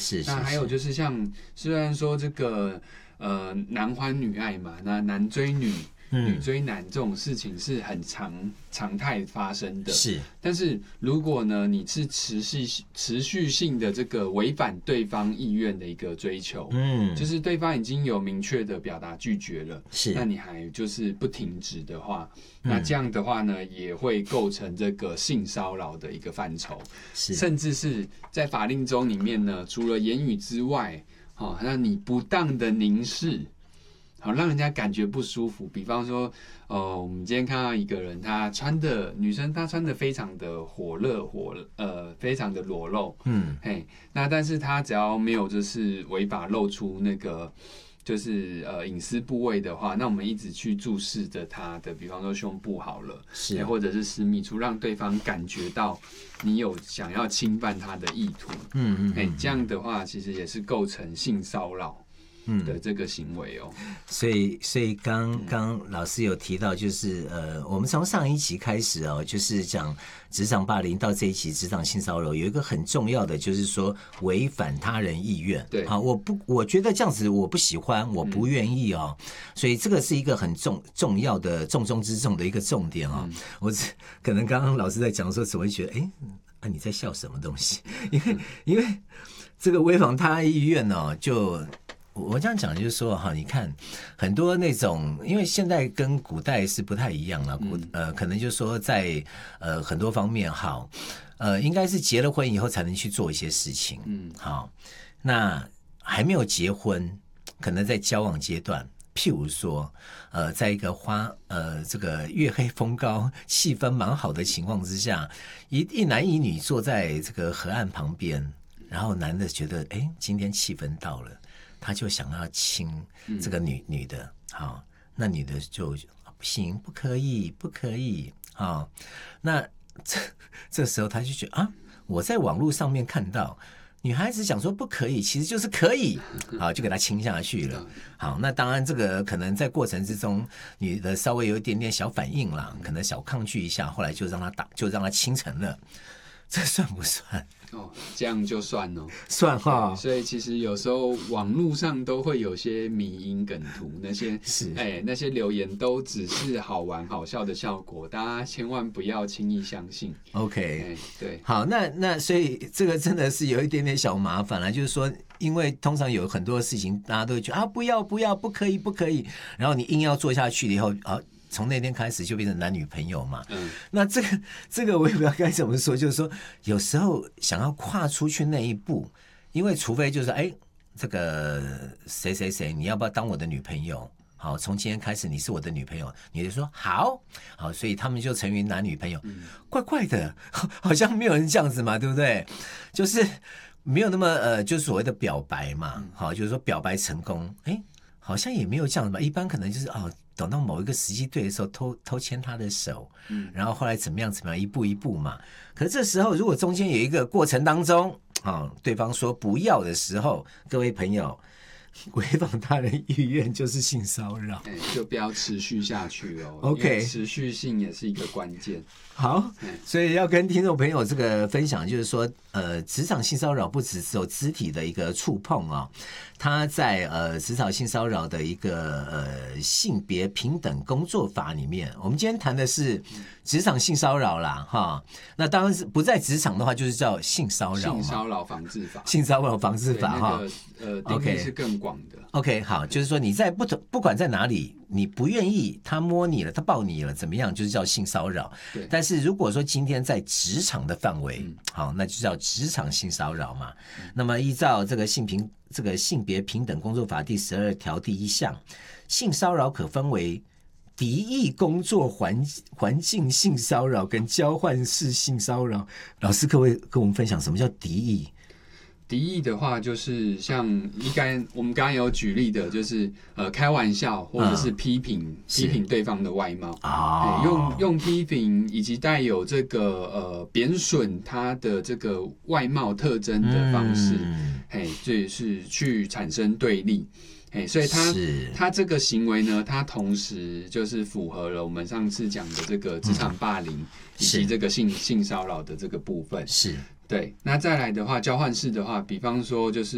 是。 那还有就是像虽然说这个男欢女爱嘛，那男追女。女追男这种事情是很常态发生的， 是。 但是如果呢，你是持续性的这个违反对方意愿的一个追求，就是对方已经有明确的表达拒绝了， 是， 那你还就是不停止的话，那这样的话呢，也会构成这个性骚扰的一个范畴，甚至是在法令中里面呢，除了言语之外，那你不当的凝视。好，让人家感觉不舒服。比方说，我们今天看到一个人，女生她穿的非常的火热，非常的裸露，那但是她只要没有就是违法露出那个就是隐私部位的话，那我们一直去注视着她的，比方说胸部好了，或者是私密处，让对方感觉到你有想要侵犯她的意图，这样的话其实也是构成性骚扰。的这个行为哦， 所以刚老师有提到，就是我们从上一集开始哦，就是讲职场霸凌到这一集职场性骚扰，有一个很重要的就是说违反他人意愿。 对， 好，我觉得这样子我不喜欢，我不愿意哦，所以这个是一个很重要的重中之重的一个重点哦。我可能刚刚老师在讲的时候，只会觉得你在笑什么东西？因为这个违反他人意愿哦，就。我这样讲就是说哈，你看很多那种，因为现在跟古代是不太一样了，可能就是说在很多方面好，应该是结了婚以后才能去做一些事情，好，那还没有结婚，可能在交往阶段，譬如说在一个这个月黑风高、气氛蛮好的情况之下，一男一女坐在这个河岸旁边，然后男的觉得今天气氛到了。他就想要亲这个女的，好，那女的就不行，不可以，好，那这时候他就觉得我在网络上面看到女孩子讲说不可以，其实就是可以，好，就给他亲下去了。好，那当然这个可能在过程之中，女的稍微有一点点小反应啦，可能小抗拒一下，后来就让他亲成了，这算不算？ 这样就算哦， 算哈。 所以其实有时候网络上都会有些迷因梗图，那些留言都只是好玩好笑的效果，大家千万不要轻易相信。 OK， 对， 好，那所以这个真的是有一点点小麻烦了，就是说，因为通常有很多事情，大家都会觉得不要，不可以，然后你硬要做下去了以后从那天开始就变成男女朋友嘛，那这个我也不知道该怎么说，就是说有时候想要跨出去那一步，因为除非就是这个谁你要不要当我的女朋友？好，从今天开始你是我的女朋友，你就说好，所以他们就成为男女朋友，怪怪的，好像没有人这样子嘛，对不对？就是没有那么就是所谓的表白嘛，好，就是说表白成功，好像也没有这样子吧，一般可能就是等到某一个时机对的时候偷牵他的手，然后后来怎么样一步一步嘛。可是这时候如果中间有一个过程当中对方说不要的时候，各位朋友，违反他人意愿就是性骚扰， 就不要持续下去哦。 OK， 持续性也是一个关键。 好，所以要跟听众朋友这个分享，就是说，职场性骚扰不只是有肢体的一个触碰啊，它在职场性骚扰的一个性别平等工作法里面，我们今天谈的是职场性骚扰啦，哈。那当然是不在职场的话，就是叫性骚扰嘛， 性骚扰防治法， 性骚扰防治法哈。 定义是更广的。 OK， 好，就是说你在不管在哪里，你不愿意他摸你了，他抱你了，怎么样，就是叫性骚扰。 对。 但是如果说今天在职场的范围，好，那就叫职场性骚扰嘛。那么依照这个性别平等工作法第12条第1项，性骚扰可分为敌意工作环境性骚扰跟交换式性骚扰。老师可不可以跟我们分享什么叫敌意？ 敌意的话，就是像我们刚刚有举例的，就是开玩笑或者是批评对方的外貌用批评以及带有这个贬损他的这个外貌特征的方式，就是去产生对立。所以他这个行为呢，他同时就是符合了我们上次讲的这个职场霸凌以及这个性骚扰的这个部分。 是。 对，那再来的话，交换式的话，比方说就是